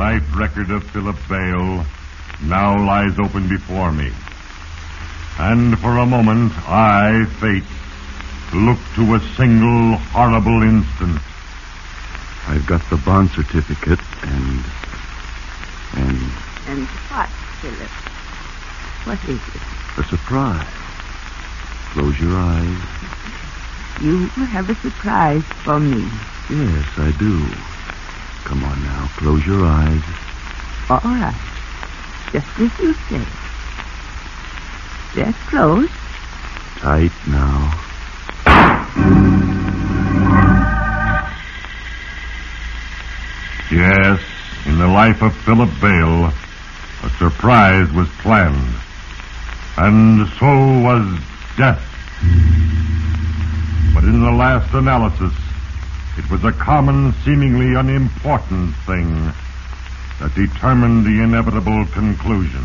life record of Philip Vale now lies open before me. And for a moment, I, Fate, look to a single horrible instant. I've got the bond certificate and... And what, Philip? What is it? a surprise. Close your eyes. You have a surprise for me. Yes, I do. Come on now, close your eyes. All right. Just as you say. They're closed. Tight now. Yes, in the life of Philip Vale, a surprise was planned. And so was death. But in the last analysis, it was a common, seemingly unimportant thing that determined the inevitable conclusion.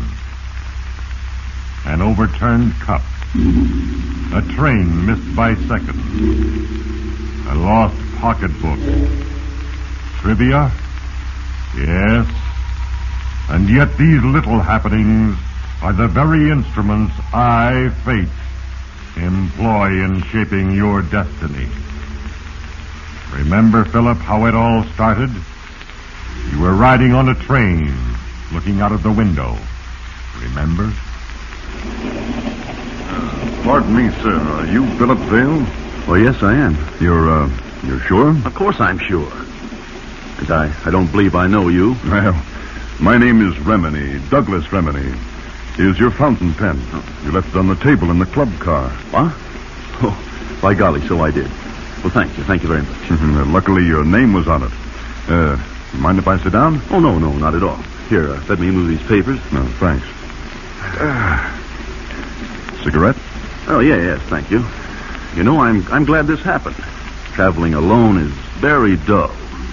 An overturned cup. A train missed by seconds. A lost pocketbook. Trivia? Yes. And yet these little happenings are the very instruments I, Fate, employ in shaping your destiny. Remember, Philip, how it all started? You were riding on a train, looking out of the window. Remember? Pardon me, sir. Are you Philip Vale? Oh, yes, I am. You're sure? Of course I'm sure. Because I don't believe I know you. Well, my name is Remini, Douglas Remini. Here's your fountain pen. You left it on the table in the club car. What? Oh, by golly, so I did. Well, thank you. Thank you very much. Luckily, your name was on it. Mind if I sit down? Oh, no, not at all. Here, let me move these papers. No, thanks. Cigarette? Oh, yes, thank you. You know, I'm glad this happened. Traveling alone is very dull.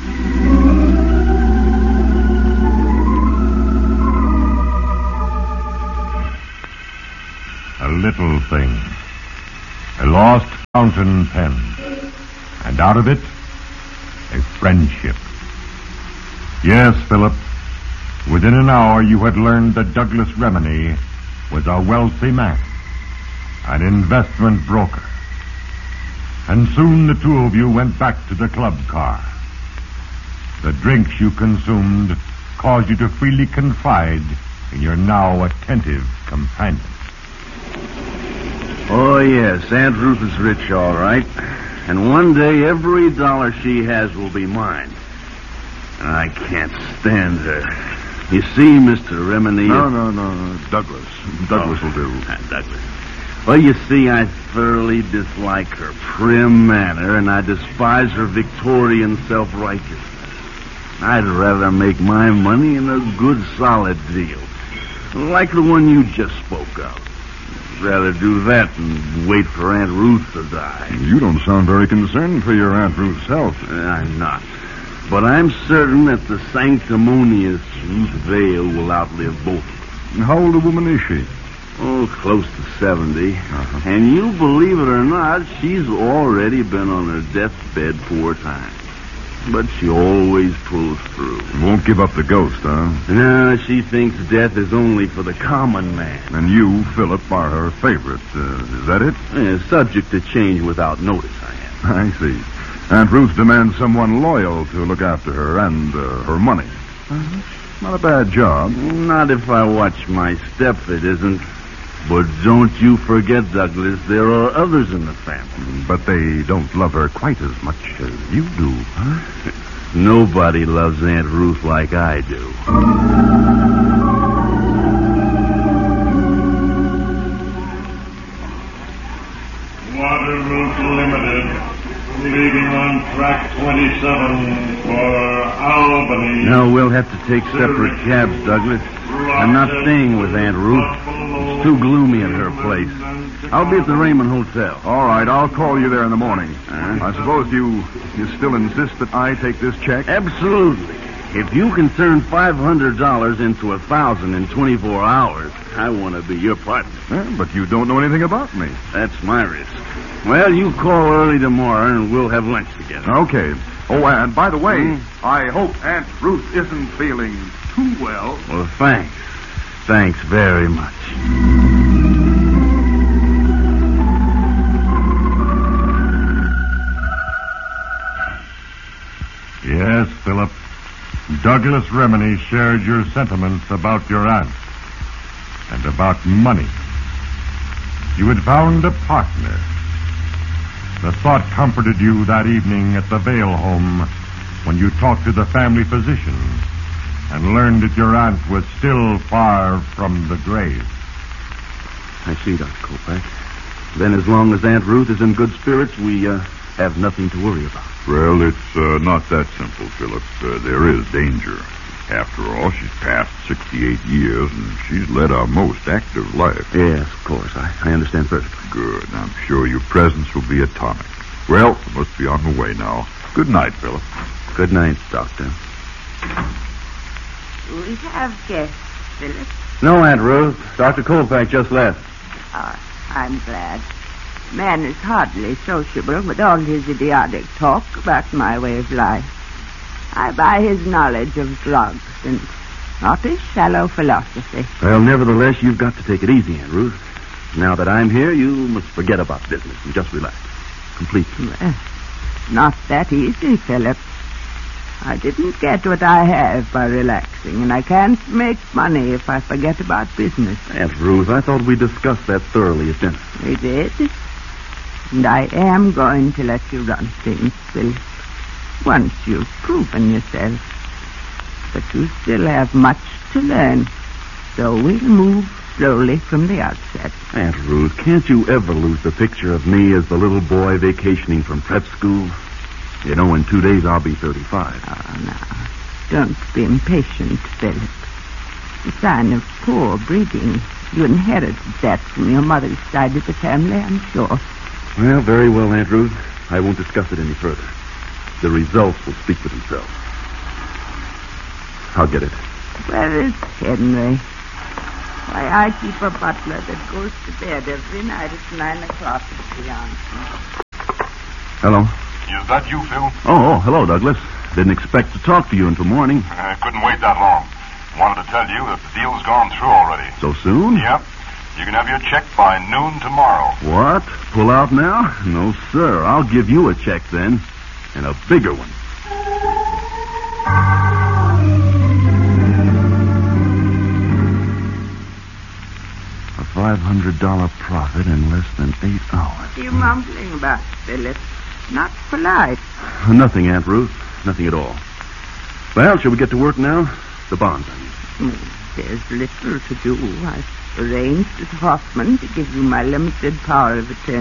A little thing. A lost fountain pen. And out of it, a friendship. Yes, Philip. Within an hour, you had learned that Douglas Remini was a wealthy man, an investment broker. And soon the two of you went back to the club car. The drinks you consumed caused you to freely confide in your now attentive companion. Oh, yes, Aunt Ruth is rich, all right. And one day, every dollar she has will be mine. And I can't stand her. You see, Mr. Remini... No. Douglas. Douglas will do. Douglas. Well, you see, I thoroughly dislike her prim manner, and I despise her Victorian self-righteousness. I'd rather make my money in a good, solid deal. Like the one you just spoke of. Rather do that than wait for Aunt Ruth to die. You don't sound very concerned for your Aunt Ruth's health. I'm not. But I'm certain that the sanctimonious Ruth Vale will outlive both of us. How old a woman is she? Oh, close to 70. And you believe it or not, she's already been on her deathbed 4 times. But she always pulls through. Won't give up the ghost, huh? No, she thinks death is only for the common man. And you, Philip, are her favorite. Is that it? Subject to change without notice, I am. I see. Aunt Ruth demands someone loyal to look after her and her money. Not a bad job. Not if I watch my step, it isn't. But don't you forget, Douglas, there are others in the family. But they don't love her quite as much as you do, huh? Nobody loves Aunt Ruth like I do. Waterroute Limited, leaving on track 27 for Albany. No, we'll have to take separate cabs, Douglas. I'm not staying with Aunt Ruth. It's too gloomy at her place. I'll be at the Raymond Hotel. All right, I'll call you there in the morning. Huh? I suppose you still insist that I take this check? Absolutely. If you can turn $500 into $1,000 in 24 hours, I want to be your partner. But you don't know anything about me. That's my risk. Well, you call early tomorrow and we'll have lunch together. Okay. Oh, and by the way, I hope Aunt Ruth isn't feeling too well. Well, thanks. Thanks very much. Yes, Philip. Douglas Remini shared your sentiments about your aunt and about money. You had found a partner. The thought comforted you that evening at the Vale home when you talked to the family physician and learned that your aunt was still far from the grave. I see, Dr. Kolpak. Then as long as Aunt Ruth is in good spirits, we have nothing to worry about. Well, it's not that simple, Philip. There is danger. After all, she's passed 68 years, and she's led a most active life. Yes, of course. I understand perfectly. Good. I'm sure your presence will be a tonic. Well, we must be on the way now. Good night, Philip. Good night, Doctor. We have guests, Philip. No, Aunt Ruth. Dr. Kolpak just left. Oh, I'm glad. Man is hardly sociable with all his idiotic talk about my way of life. I buy his knowledge of drugs and not his shallow philosophy. Well, nevertheless, you've got to take it easy, Aunt Ruth. Now that I'm here, you must forget about business and just relax. Completely. Well, not that easy, Philip. I didn't get what I have by relaxing, and I can't make money if I forget about business. Aunt Ruth, I thought we discussed that thoroughly at dinner. We did. And I am going to let you run things, Philip. Once you've proven yourself. But you still have much to learn. So we'll move slowly from the outset. Aunt Ruth, can't you ever lose the picture of me as the little boy vacationing from prep school? You know, in 2 days I'll be 35. Oh, now, don't be impatient, Philip. It's a sign of poor breeding. You inherited that from your mother's side of the family, I'm sure. Well, very well, Aunt Ruth. I won't discuss it any further. The results will speak for themselves. I'll get it. Where is Henry? Why, I keep a butler that goes to bed every night at 9 o'clock at the Johnson. Hello. Is that you, Phil? Oh, hello, Douglas. Didn't expect to talk to you until morning. I couldn't wait that long. Wanted to tell you that the deal's gone through already. So soon? Yep. You can have your check by noon tomorrow. What? Pull out now? No, sir. I'll give you a check then. And a bigger one. A $500 profit in less than 8 hours. What are you mumbling about, Philip? Not polite. Nothing, Aunt Ruth. Nothing at all. Well, shall we get to work now? The bonds, I mean. There's little to do. I've arranged with Hoffman to give you my limited power of attorney.